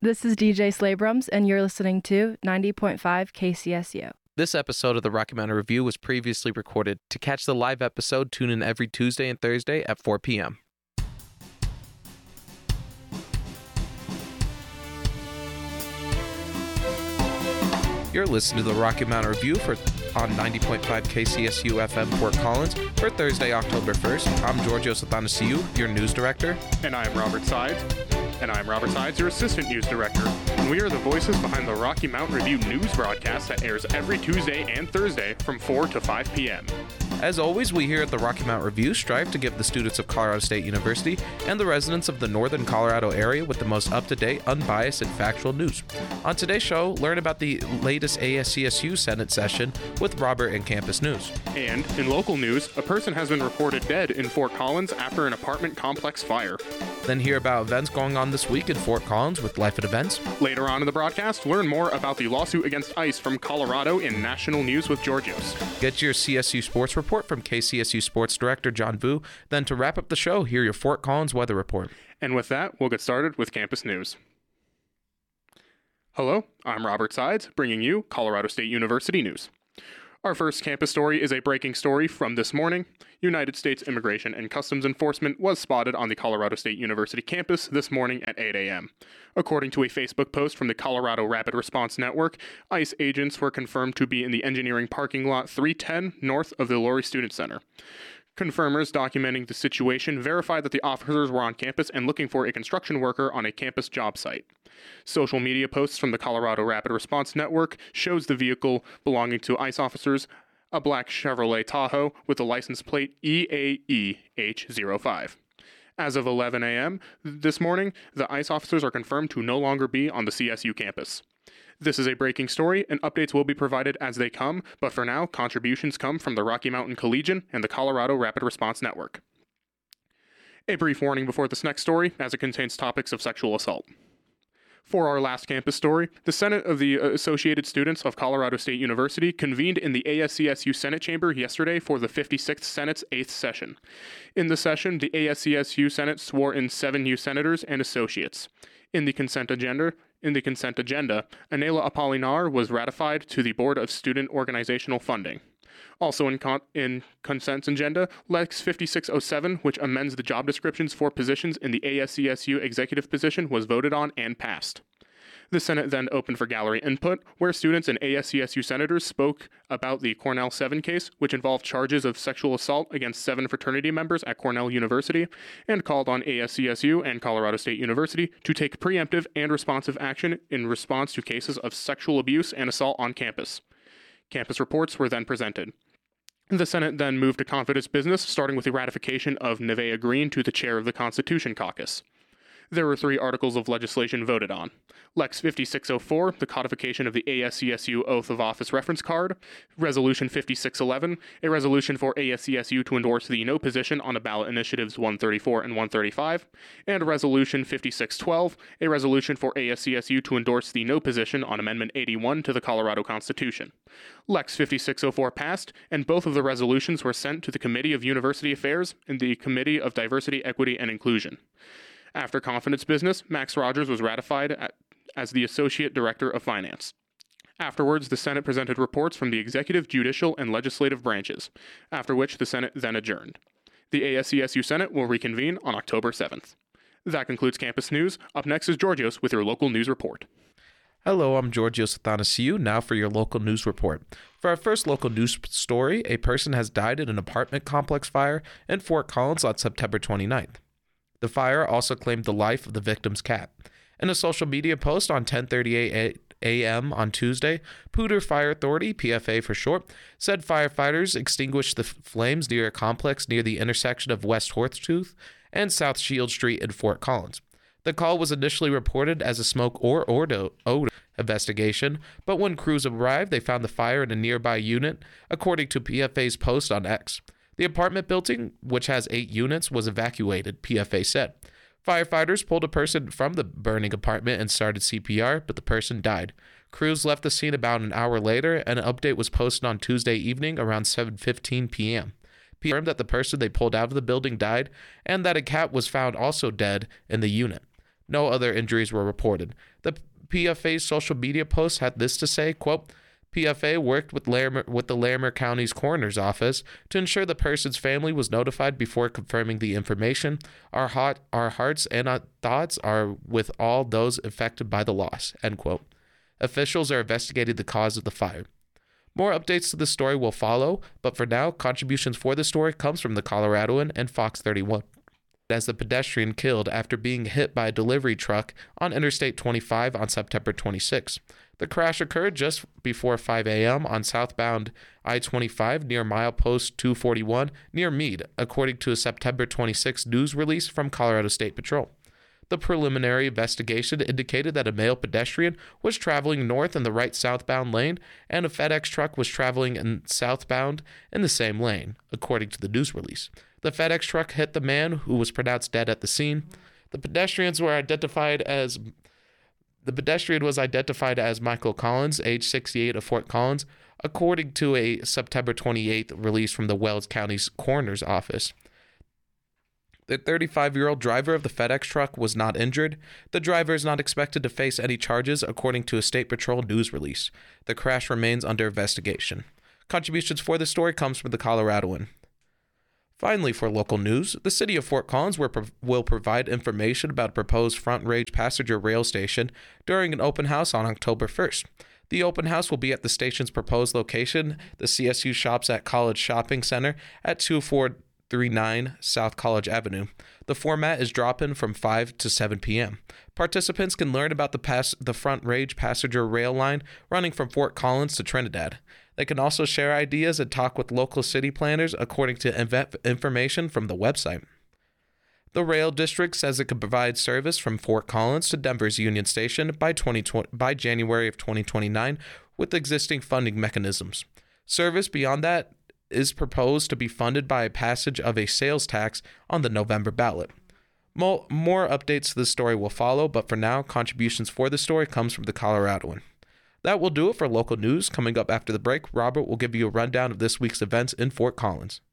This is DJ Slabrums, and you're listening to 90.5 KCSU. This episode of the Rocky Mountain Review was previously recorded. To catch the live episode, tune in every Tuesday and Thursday at 4 p.m. You're listening to the Rocky Mountain Review on 90.5 KCSU FM Fort Collins for Thursday, October 1st. I'm Georgios Athanasiou, your news director. And I'm Robert Sides. Your assistant news director. And we are the voices behind the Rocky Mountain Review news broadcast that airs every Tuesday and Thursday from 4 to 5 p.m. As always, we here at the Rocky Mountain Review strive to give the students of Colorado State University and the residents of the northern Colorado area with the most up-to-date, unbiased, and factual news. On today's show, learn about the latest ASCSU Senate session with Robert and Campus News. And in local news, a person has been reported dead in Fort Collins after an apartment complex fire. Then hear about events going on this week in Fort Collins with Life at Events. Later on in the broadcast, learn more about the lawsuit against ICE from Colorado in National News with Georgios. Get your CSU Sports Report from KCSU Sports Director John Vu. Then to wrap up the show, hear your Fort Collins weather report. And with that, we'll get started with Campus News. Hello, I'm Robert Sides, bringing you Colorado State University news. Our first campus story is a breaking story from this morning. United States Immigration and Customs Enforcement was spotted on the Colorado State University campus this morning at 8 a.m. According to a Facebook post from the Colorado Rapid Response Network, ICE agents were confirmed to be in the engineering parking lot 310 north of the Laurie Student Center. Confirmers documenting the situation verified that the officers were on campus and looking for a construction worker on a campus job site. Social media posts from the Colorado Rapid Response Network shows the vehicle belonging to ICE officers, a black Chevrolet Tahoe with the license plate EAEH05. As of 11 a.m. this morning, the ICE officers are confirmed to no longer be on the CSU campus. This is a breaking story, and updates will be provided as they come, but for now, contributions come from the Rocky Mountain Collegian and the Colorado Rapid Response Network. A brief warning before this next story, as it contains topics of sexual assault. For our last campus story, the Senate of the Associated Students of Colorado State University convened in the ASCSU Senate chamber yesterday for the 56th Senate's 8th session. In the session, the ASCSU Senate swore in 7 new senators and associates. In the consent agenda, Anela Apolinar was ratified to the Board of Student Organizational Funding. Also in consent agenda, Lex 5607, which amends the job descriptions for positions in the ASCSU executive position, was voted on and passed. The Senate then opened for gallery input, where students and ASCSU senators spoke about the Cornell 7 case, which involved charges of sexual assault against 7 fraternity members at Cornell University, and called on ASCSU and Colorado State University to take preemptive and responsive action in response to cases of sexual abuse and assault on campus. Campus reports were then presented. The Senate then moved to confidence business, starting with the ratification of Nevaeh Green to the chair of the Constitution Caucus. There were 3 articles of legislation voted on. Lex 5604, the codification of the ASCSU Oath of Office reference card. Resolution 5611, a resolution for ASCSU to endorse the no position on the ballot initiatives 134 and 135. And Resolution 5612, a resolution for ASCSU to endorse the no position on Amendment 81 to the Colorado Constitution. Lex 5604 passed, and both of the resolutions were sent to the Committee of University Affairs and the Committee of Diversity, Equity, and Inclusion. After confidence business, Max Rogers was ratified as the Associate Director of Finance. Afterwards, the Senate presented reports from the executive, judicial, and legislative branches, after which the Senate then adjourned. The ASCSU Senate will reconvene on October 7th. That concludes Campus News. Up next is Georgios with your local news report. Hello, I'm Georgios Athanasiou, now for your local news report. For our first local news story, a person has died in an apartment complex fire in Fort Collins on September 29th. The fire also claimed the life of the victim's cat. In a social media post on 10:38 a.m. on Tuesday, Poudre Fire Authority, PFA for short, said firefighters extinguished the flames near a complex near the intersection of West Horsetooth and South Shield Street in Fort Collins. The call was initially reported as a smoke or odor investigation, but when crews arrived, they found the fire in a nearby unit, according to PFA's post on X. The apartment building, which has 8 units, was evacuated, PFA said. Firefighters pulled a person from the burning apartment and started CPR, but the person died. Crews left the scene about an hour later, and an update was posted on Tuesday evening around 7:15 p.m. Confirmed that the person they pulled out of the building died, and that a cat was found also dead in the unit. No other injuries were reported. The PFA's social media post had this to say, quote, PFA worked with the Larimer County's coroner's office to ensure the person's family was notified before confirming the information. Our hearts and our thoughts are with all those affected by the loss, end quote. Officials are investigating the cause of the fire. More updates to the story will follow, but for now, contributions for the story comes from the Coloradoan and Fox 31. As the pedestrian killed after being hit by a delivery truck on Interstate 25 on September 26. The crash occurred just before 5 a.m. on southbound I-25 near milepost 241 near Meade, according to a September 26 news release from Colorado State Patrol. The preliminary investigation indicated that a male pedestrian was traveling north in the right southbound lane and a FedEx truck was traveling in southbound in the same lane, according to the news release. The FedEx truck hit the man, who was pronounced dead at the scene. The pedestrian was identified as Michael Collins, age 68, of Fort Collins, according to a September 28th release from the Wells County's coroner's office. The 35-year-old driver of the FedEx truck was not injured. The driver is not expected to face any charges, according to a State Patrol news release. The crash remains under investigation. Contributions for this story comes from the Coloradoan. Finally, for local news, the city of Fort Collins will provide information about a proposed Front Range passenger rail station during an open house on October 1st. The open house will be at the station's proposed location, the CSU Shops at College Shopping Center at 2439 South College Avenue. The format is drop-in from 5 to 7 p.m. Participants can learn about the Front Range passenger rail line running from Fort Collins to Trinidad. They can also share ideas and talk with local city planners, according to information from the website. The rail district says it can provide service from Fort Collins to Denver's Union Station by January of 2029 with existing funding mechanisms. Service beyond that is proposed to be funded by a passage of a sales tax on the November ballot. More updates to the story will follow, but for now, contributions for the story comes from the Coloradoan. That will do it for local news. Coming up after the break, Robert will give you a rundown of this week's events in Fort Collins.